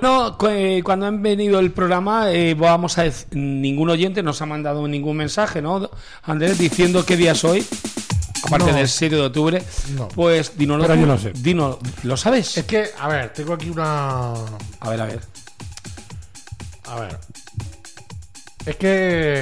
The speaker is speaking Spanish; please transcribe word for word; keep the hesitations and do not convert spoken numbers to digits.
No, eh, cuando han venido el programa, eh, vamos a decir, ningún oyente nos ha mandado ningún mensaje, ¿no, Andrés? Diciendo qué día es hoy, aparte No. del siete de octubre. No. Pues dínoslo. Pero tú. yo no sé. Dino, ¿lo sabes? Es que, a ver, tengo aquí una... A ver, a ver. A ver. Es que